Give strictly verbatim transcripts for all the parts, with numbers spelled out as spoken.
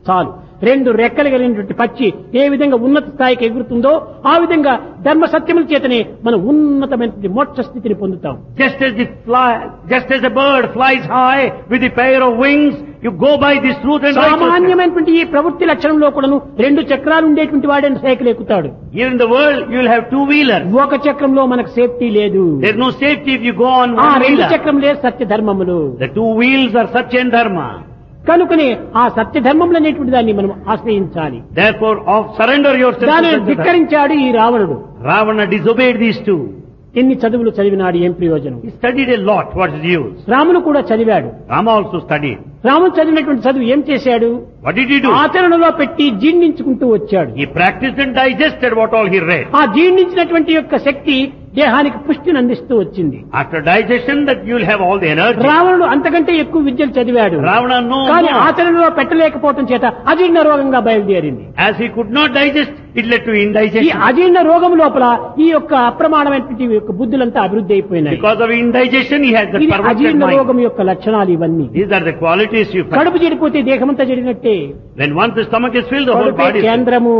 చాలు. రెండు రెక్కలు కలిగినటువంటి పక్షి ఏ విధంగా ఉన్నత స్థాయికి ఎగురుతుందో ఆ విధంగా ధర్మ సత్యముల చేతనే మనం ఉన్నతమైనటువంటి మోక్ష స్థితిని పొందుతాం. Just as the fly, just as a bird flies high with a pair of wings, you go by this truth and righteousness. సామాన్యమైనటువంటి ఈ ప్రవృత్తి లక్షణంలో కూడాను రెండు చక్రాలు ఉండేటువంటి వాడే సైకిల్ ఎక్కుతాడు. Here in the world, you will have two wheelers. ఒక చక్రంలో మనకు సేఫ్టీ లేదు. There is no safety if you go on ఆ one రెండు wheeler. చక్రములే సత్య ధర్మములు. The two wheels are Satya and Dharma. కనుకనే ఆ సత్య ధర్మములు అనేటువంటి దాన్ని మనం ఆశ్రయించాలి. Therefore, of surrender yourself to దానిని Satya Dharma. ధిక్కరించాడు ఈ రావణుడు. Ravana disobeyed these two. ఎన్ని చదువులు చదివినాడు, ఏం ప్రయోజనం? He studied a lot. What is the use? రాముడు కూడా చదివాడు. Rama also studied. రాముడు చదివినటువంటి చదువు ఏం చేశాడు? What did he do? ఆచరణలో పెట్టి జీర్ణించుకుంటూ వచ్చాడు. He practiced and digested what all he read. ఆ జీర్ణించినటువంటి యొక్క శక్తి దేహానికి పుష్టిని అందిస్తూ వచ్చింది. After digestion, that you will have all the energy. రావణుడు అంతకంటే ఎక్కువ విద్యలు చదివాడు. Ravana no కానీ more. ఆచరణలో పెట్టలేకపోవడం చేత అజీర్ణ రోగంగా బయలుదేరింది. As he could not digest, it led to ఈ indigestion. అజీర్ణ రోగం లోపల ఈ యొక్క అప్రమాణమైనటువంటి యొక్క బుద్ధులంతా అభివృద్ధి అయిపోయినాయి. Because of indigestion, he had that ఇది perverted అజీర్ణ mind. రోగం యొక్క లక్షణాలు ఇవన్నీ. These are the qualities you find. కడుపు చెడిపోతే దేహమంతా చెడినట్టే. When once the stomach is filled, the whole కడుపే body is filled. కేంద్రము,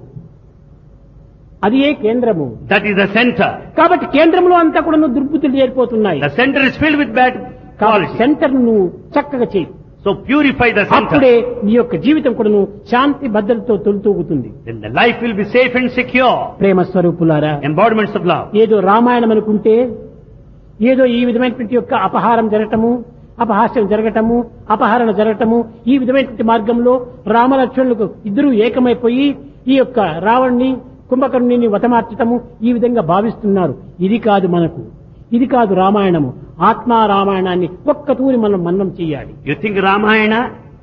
అది ఏ కేంద్రము. That is the center. కాబట్టి కేంద్రంలో అంతా కూడా దుర్బుద్ధులు చేరిపోతున్నాయి. The center is filled with bad కాబట్టి qualities. సెంటర్ ను చక్కగా చేయి. So purify the అప్పుడే center. నీ యొక్క జీవితం కూడాను శాంతి భద్రతతో తొలుతూగుతుంది. Then the life will be safe and secure. ప్రేమ స్వరూపులారా, Embodiments of love. ఏదో రామాయణం అనుకుంటే ఏదో ఈ విధమైనటువంటి యొక్క అపహారం జరగటము, అపహాస్యం జరగటము, అపహరణ జరగటము, ఈ విధమైనటువంటి మార్గంలో రామలక్ష్మణులకు ఇద్దరూ ఏకమైపోయి ఈ యొక్క రావణ్ణి కుంభకర్ణుని వతమార్చటము ఈ విధంగా భావిస్తున్నారు. ఇది కాదు మనకు, ఇది కాదు రామాయణము. ఆత్మా రామాయణాన్ని ఒక్క తూరి మనం మన్నం చేయాలి. You think Ramayana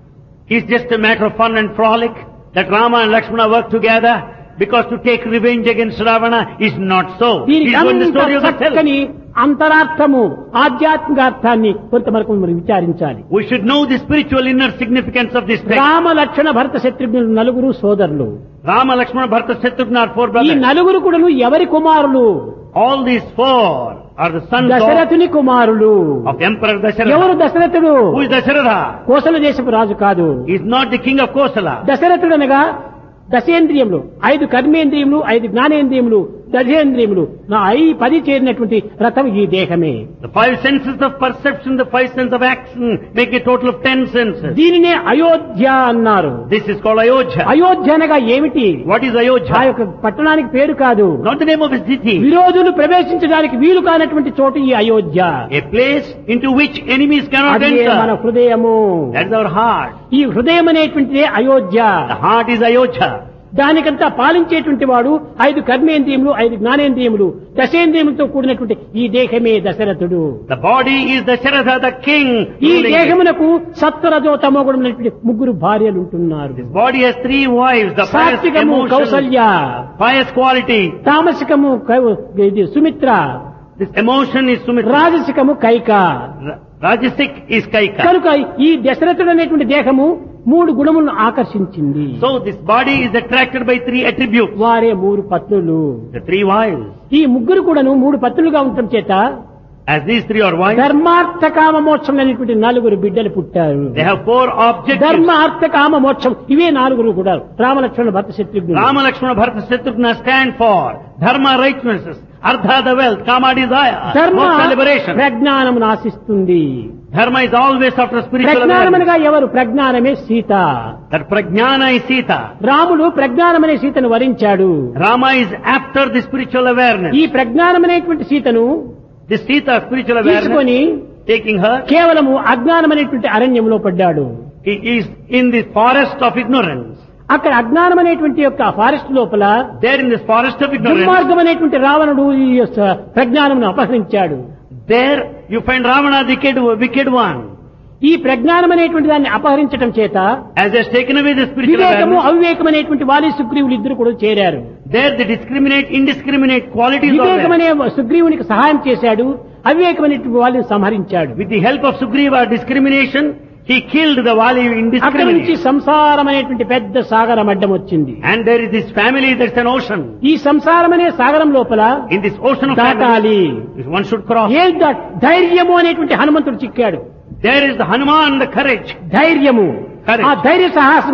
is just a matter of fun and frolic? That Rama and Lakshmana work together because to take revenge against Ravana is not so. It దీనికి is one the అంత story of the self. చక్కని అంతరార్థము, ఆధ్యాత్మిక అర్థాన్ని కొంతవరకు మనం విచారించాలి. We should know the spiritual inner significance of this text. Rama Lakshmana భరత శత్రుఘ్నులు నలుగురు సోదరులు. Rama, Lakshmana, Bharata, Shatrugna are four ఈ brothers. నలుగురు కూడాను ఎవరి కుమారులు? All these four are the sons of, దశరథుని కుమారులు. of Emperor ఎవరు Dasharatha. దశరథుడు? Who is Dasharatha? కోసల దేశపు రాజు కాదు. He is not the king of Kosala. దశరథుడు అనగా దశేంద్రియములు, ఐదు కర్మేంద్రియములు, ఐదు జ్ఞానేంద్రియములు, దశేంద్రియములు, నా ఐ పది చేరినటువంటి రథం ఈ దేహమే. The five senses of perception, the five senses of action make a total of ten senses. దీనినే అయోధ్య అన్నారు. This is called Ayodhya. Ayodhya అనగా ఏమిటి? What is ఆ Ayodhya? యొక్క పట్టణానికి పేరు కాదు. Not the name of a city. విరోధులు ప్రవేశించడానికి వీలు కానటువంటి చోటు ఈ Ayodhya. A place into which enemies cannot అదే మన enter. హృదయము. That's our heart. ఈ హృదయం అనేటువంటిదే Ayodhya. The heart is Ayodhya. దానికంతా పాలించేటువంటి వాడు ఐదు కర్మేంద్రియములు, ఐదు జ్ఞానేంద్రియములు, దశేంద్రియములతో కూడినటువంటి ఈ దేహమే దశరథుడు. The body is Dasharatha, the king. ఈ ruling it. దేహమునకు సత్వరజో తమోగుణమైనటువంటి ముగ్గురు భార్యలు ఉంటున్నారు. This body has three wives. The pious సాత్వికము emotion, Kaushalya, pious quality. తామసికము cow- ఇది Sumitra, This emotion is Sumitra. రాజసికము Kaika. Ra- Rajasic is Kaika. కనుక ఈ దశరథుడు అనేటువంటి దేహము మూడు గుణములను ఆకర్షించింది. So this body is attracted by three attributes. వారే మూడు పత్నులు. The three wives. ఈ ముగ్గురు కూడాను మూడు పత్నులుగా ఉండటం చేత As these three are wives, ధర్మార్థ కామ మోక్షం అనేటువంటి నలుగురు బిడ్డలు పుట్టారు. they have four objectives. ధర్మ అర్థ కామ మోక్షం ఇవే నాలుగురు కూడా రామలక్ష్మణ భర్త శత్రుఘ్నులు. Rama, Lakshmana, Bharata, Shatrugna stand for Dharma, righteousness, Artha, the wealth, Kama, desire, ధర్మ Moksha, liberation. ప్రజ్ఞానమును ఆశిస్తుంది. Dharma is always after spiritual awareness. ప్రజ్ఞానమనగా ఎవరు? ప్రజ్ఞానమే Sita. That Prajnana is Sita. రాముడు ప్రజ్ఞానమనే సీతను వరించాడు. Rama is after the spiritual awareness. ఈ ప్రజ్ఞానమనేటువంటి సీతను This Sita, spiritual awareness, తీసుకొని taking her, కేవలము అజ్ఞానమనేటువంటి అరణ్యంలో పడ్డాడు. he is in the forest of ignorance. అక్కడ అజ్ఞానం అనేటువంటి యొక్క ఫారెస్ట్ లోపల There in this forest of ignorance, దుర్మార్గం అనేటువంటి రావణుడు ఈ యొక్క ప్రజ్ఞానమును అపహరించాడు. there you find Ravana, the wicked, wicked one. ఈ ప్రజ్ఞానం అనేటువంటి దాన్ని అపహరించడం చేత As he has taken away the spiritual వివేకము awareness, అవివేకం అనేటువంటి వాలి సుగ్రీవులు ఇద్దరు కూడా చేరారు. there the discriminate, indiscriminate qualities are వివేకం there. అనే సుగ్రీవునికి సహాయం చేశాడు, అవివేకం అనేటువంటి వాళ్ళని సంహరించాడు. With the help of Sugriva discrimination, he killed the Vali అక్కడి నుంచి indiscriminately. సంసారం అనేటువంటి పెద్ద సాగరం అడ్డం వచ్చింది. And there is this family, there's an ocean. ఈ సంసారం అనే సాగరం లోపల In this ocean of దాటాలి. family, one should cross. A the- ధైర్యము అనేటువంటి హనుమంతుడు చిక్కాడు. There is the Hanuman, the courage. ధైర్యము, Courage. ఆ ధైర్య సాహసం